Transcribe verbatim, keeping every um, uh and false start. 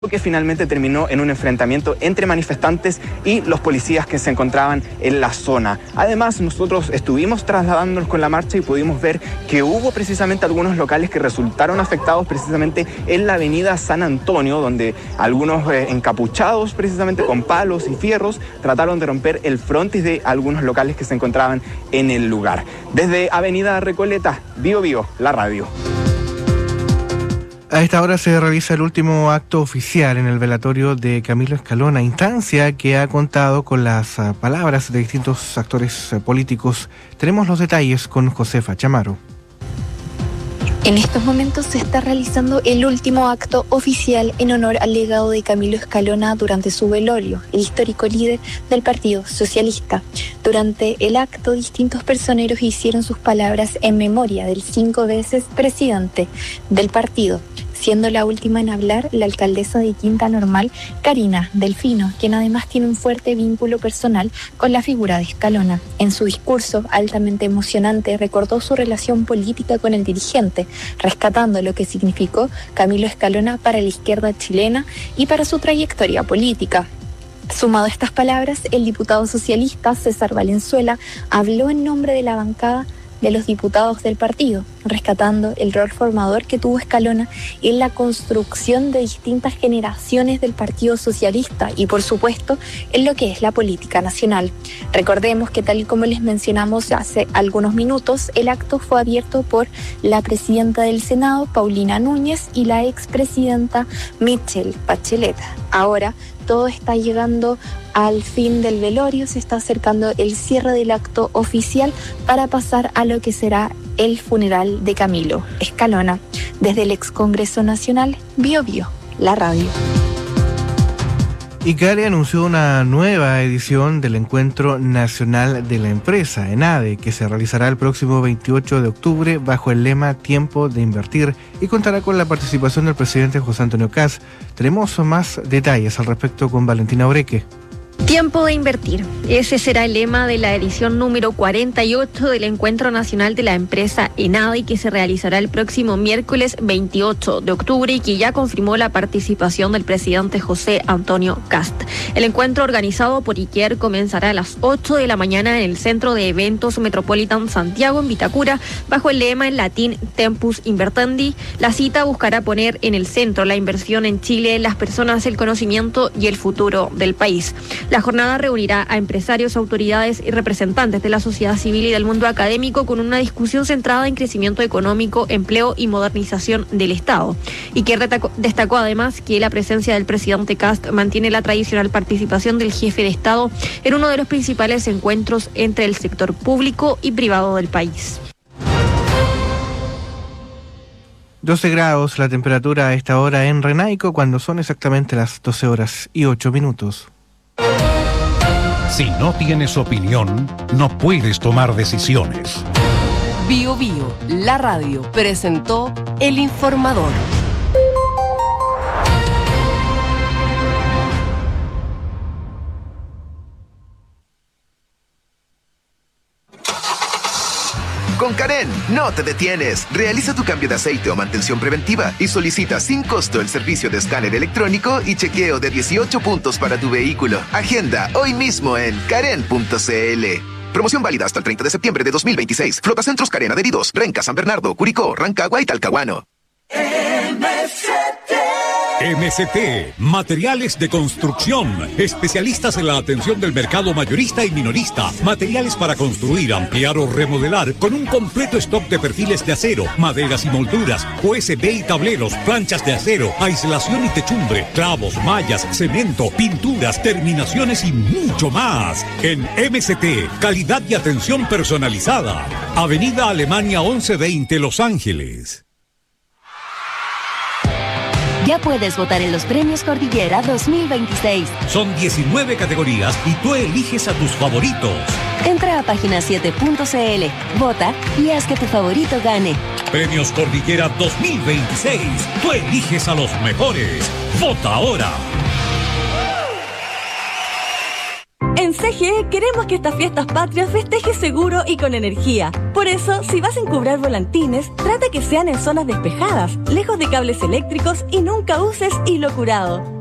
que finalmente terminó en un enfrentamiento entre manifestantes y los policías que se encontraban en la zona. Además, nosotros estuvimos trasladándonos con la marcha y pudimos ver que hubo precisamente algunos locales que resultaron afectados precisamente en la avenida San Antonio, donde algunos eh, encapuchados precisamente con palos y fierros trataron de romper el frontis de algunos locales que se encontraban en el lugar. Desde Avenida Recoleta, Bio Bio, la radio. A esta hora se realiza el último acto oficial en el velatorio de Camilo Escalona, instancia que ha contado con las uh, palabras de distintos actores uh, políticos. Tenemos los detalles con Josefa Chamaro. En estos momentos se está realizando el último acto oficial en honor al legado de Camilo Escalona durante su velorio, el histórico líder del Partido Socialista. Durante el acto, distintos personeros hicieron sus palabras en memoria del cinco veces presidente del partido, siendo la última en hablar la alcaldesa de Quinta Normal, Karina Delfino, quien además tiene un fuerte vínculo personal con la figura de Escalona. En su discurso, altamente emocionante, recordó su relación política con el dirigente, rescatando lo que significó Camilo Escalona para la izquierda chilena y para su trayectoria política. Sumado a estas palabras, el diputado socialista César Valenzuela habló en nombre de la bancada de los diputados del partido, rescatando el rol formador que tuvo Escalona en la construcción de distintas generaciones del Partido Socialista y, por supuesto, en lo que es la política nacional. Recordemos que, tal y como les mencionamos hace algunos minutos, el acto fue abierto por la presidenta del Senado, Paulina Núñez, y la expresidenta Michelle Bachelet. Ahora, todo está llegando al fin del velorio, se está acercando el cierre del acto oficial para pasar a lo que será el funeral de Camilo Escalona. Desde el ex Congreso Nacional, Bio Bio, la radio. ICARE anunció una nueva edición del Encuentro Nacional de la Empresa, ENADE, que se realizará el próximo veintiocho de octubre bajo el lema Tiempo de Invertir y contará con la participación del presidente José Antonio Kast. Tenemos más detalles al respecto con Valentina Oreque. Tiempo de invertir. Ese será el lema de la edición número cuarenta y ocho del Encuentro Nacional de la Empresa ENADE, que se realizará el próximo miércoles veintiocho de octubre y que ya confirmó la participación del presidente José Antonio Kast. El encuentro, organizado por ICARE, comenzará a las ocho de la mañana en el Centro de Eventos Metropolitan Santiago, en Vitacura, bajo el lema en latín Tempus Invertendi. La cita buscará poner en el centro la inversión en Chile, las personas, el conocimiento y el futuro del país. La jornada reunirá a empresarios, autoridades y representantes de la sociedad civil y del mundo académico con una discusión centrada en crecimiento económico, empleo y modernización del Estado. Y que destacó además que la presencia del presidente Kast mantiene la tradicional participación del jefe de Estado en uno de los principales encuentros entre el sector público y privado del país. doce grados la temperatura a esta hora en Renaico, cuando son exactamente las doce horas y ocho minutos. Si no tienes opinión, no puedes tomar decisiones. Bio Bio, la radio, presentó El Informador. Con Karen, no te detienes. Realiza tu cambio de aceite o mantención preventiva y solicita sin costo el servicio de escáner electrónico y chequeo de dieciocho puntos para tu vehículo. Agenda hoy mismo en karen punto c l. Promoción válida hasta el treinta de septiembre de dos mil veintiséis. Flotacentros Karen adheridos. Renca, San Bernardo, Curicó, Rancagua y Talcahuano. M C T. M C T, materiales de construcción, especialistas en la atención del mercado mayorista y minorista, materiales para construir, ampliar o remodelar, con un completo stock de perfiles de acero, maderas y molduras, U S B y tableros, planchas de acero, aislación y techumbre, clavos, mallas, cemento, pinturas, terminaciones y mucho más. En M C T, calidad y atención personalizada. Avenida Alemania once veinte, Los Ángeles. Ya puedes votar en los Premios Cordillera dos mil veintiséis. Son diecinueve categorías y tú eliges a tus favoritos. Entra a página siete punto c l, vota y haz que tu favorito gane. Premios Cordillera dos mil veintiséis. Tú eliges a los mejores. Vota ahora. En En C G E queremos que estas fiestas patrias festejes seguro y con energía. Por eso, si vas a encubrar volantines, trata que sean en zonas despejadas, lejos de cables eléctricos y nunca uses hilo curado.